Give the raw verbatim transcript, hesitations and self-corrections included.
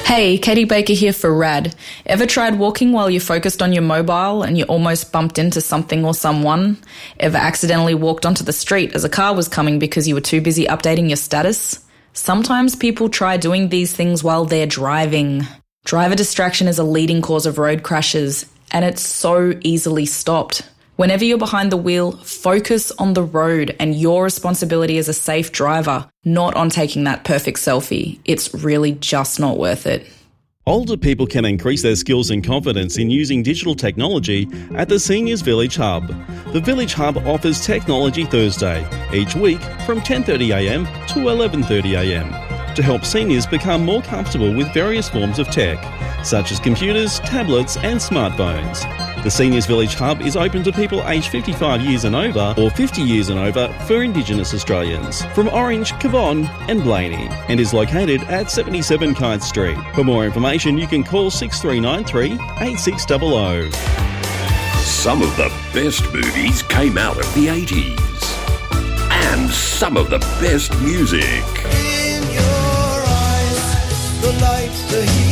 Hey, Katie Baker here for Rad. Ever tried walking while you're focused on your mobile and you almost bumped into something or someone? Ever accidentally walked onto the street as a car was coming because you were too busy updating your status? Sometimes people try doing these things while they're driving. Driver distraction is a leading cause of road crashes, and it's so easily stopped. Whenever you're behind the wheel, focus on the road and your responsibility as a safe driver, not on taking that perfect selfie. It's really just not worth it. Older people can increase their skills and confidence in using digital technology at the Seniors Village Hub. The Village Hub offers Technology Thursday, each week from ten thirty a m to eleven thirty a m, to help seniors become more comfortable with various forms of tech, such as computers, tablets and smartphones. The Seniors Village Hub is open to people aged fifty-five years and over or fifty years and over for Indigenous Australians from Orange, Cabonne and Blaney, and is located at seventy-seven Kite Street. For more information you can call six three nine three, eight six zero zero. Some of the best movies came out of the eighties. And some of the best music. In your eyes, the light, the heat.